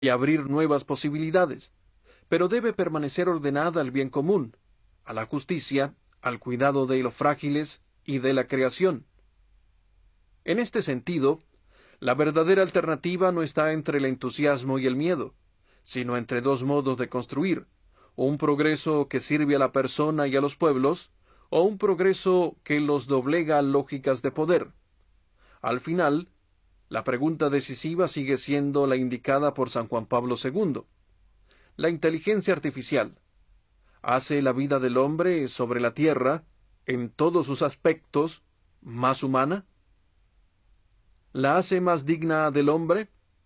y abrir nuevas posibilidades, pero debe permanecer ordenada al bien común, a la justicia, al cuidado de los frágiles y de la creación. En este sentido, la verdadera alternativa no está entre el entusiasmo y el miedo, sino entre dos modos de construir: un progreso que sirve a la persona y a los pueblos, o un progreso que los doblega a lógicas de poder. Al final, la pregunta decisiva sigue siendo la indicada por San Juan Pablo II. La inteligencia artificial hace la vida del hombre sobre la tierra, en todos sus aspectos, más humana. ¿La hace más digna del hombre?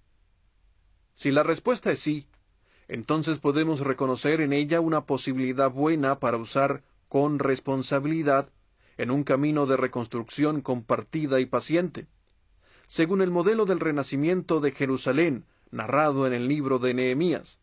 Si la respuesta es sí, entonces podemos reconocer en ella una posibilidad buena para usar con responsabilidad en un camino de reconstrucción compartida y paciente, según el modelo del renacimiento de Jerusalén narrado en el libro de Nehemías.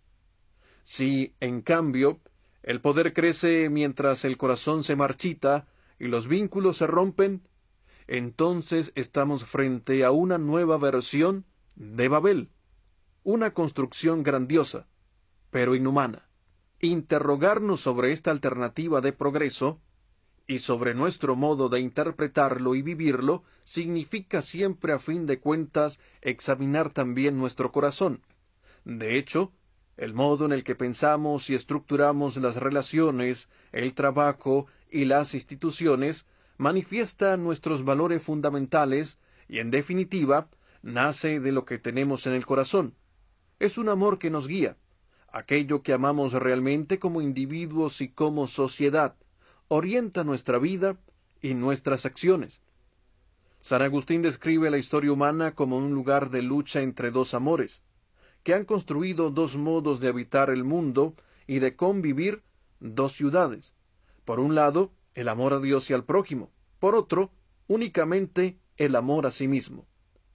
Si, en cambio, el poder crece mientras el corazón se marchita y los vínculos se rompen, entonces estamos frente a una nueva versión de Babel, una construcción grandiosa, pero inhumana. Interrogarnos sobre esta alternativa de progreso y sobre nuestro modo de interpretarlo y vivirlo significa siempre, a fin de cuentas, examinar también nuestro corazón. De hecho, el modo en el que pensamos y estructuramos las relaciones, el trabajo y las instituciones manifiesta nuestros valores fundamentales y, en definitiva, nace de lo que tenemos en el corazón. Es un amor que nos guía, aquello que amamos realmente como individuos y como sociedad, orienta nuestra vida y nuestras acciones. San Agustín describe la historia humana como un lugar de lucha entre dos amores, que han construido dos modos de habitar el mundo y de convivir dos ciudades. Por un lado, el amor a Dios y al prójimo; por otro, únicamente el amor a sí mismo.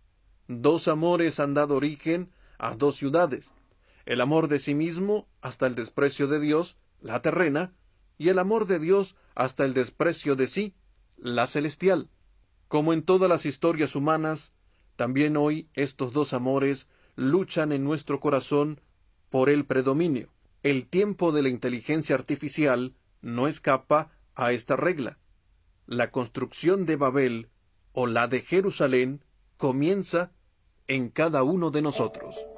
Dos amores han dado origen a dos ciudades: el amor de sí mismo hasta el desprecio de Dios, la terrena, y el amor de Dios hasta el desprecio de sí, la celestial. Como en todas las historias humanas, también hoy estos dos amores luchan en nuestro corazón por el predominio. El tiempo de la inteligencia artificial no escapa a esta regla. La construcción de Babel o la de Jerusalén comienza en cada uno de nosotros.